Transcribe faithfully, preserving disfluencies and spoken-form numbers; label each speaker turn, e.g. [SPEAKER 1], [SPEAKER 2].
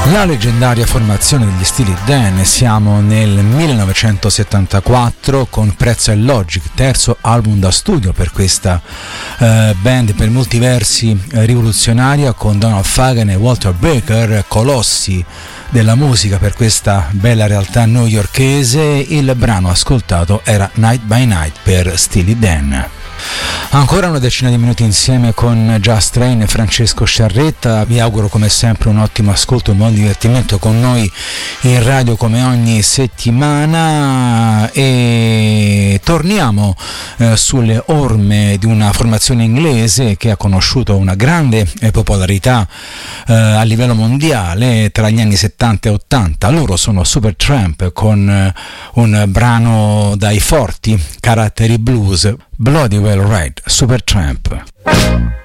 [SPEAKER 1] La leggendaria formazione degli Steely Dan, siamo nel millenovecentosettantaquattro con Prezzo e Logic, terzo album da studio per questa uh, band per molti versi eh, rivoluzionaria, con Donald Fagen e Walter Baker, colossi della musica per questa bella realtà newyorkese. Il brano ascoltato era Night by Night per Steely Dan. Ancora una decina di minuti insieme con Just Train e Francesco Sciarretta. Vi auguro come sempre un ottimo ascolto, un buon divertimento con noi in radio come ogni settimana, e torniamo eh, sulle orme di una formazione inglese che ha conosciuto una grande eh, popolarità eh, a livello mondiale tra gli anni settanta e ottanta. Loro sono Supertramp con eh, un brano dai forti caratteri blues, Bloody Well Right, Supertramp.